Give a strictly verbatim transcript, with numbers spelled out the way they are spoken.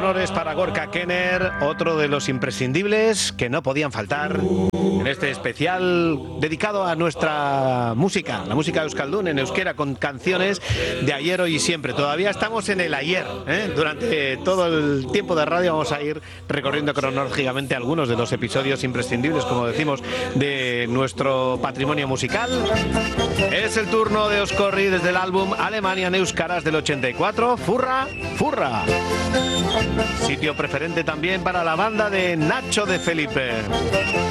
honores para Gorka Kenner, otro de los imprescindibles que no podían faltar en este especial dedicado a nuestra música, la música de euskaldun en euskera, con canciones de ayer, hoy y siempre. Todavía estamos en el ayer, ¿eh? Durante todo el tiempo de radio vamos a ir recorriendo cronológicamente algunos de los episodios imprescindibles, como decimos, de nuestro patrimonio musical. Es el turno de Oscorri desde el álbum Alemania Euskaraz del ochenta y cuatro, Furra, Furra. Sitio preferente también para la banda de Nacho de Felipe.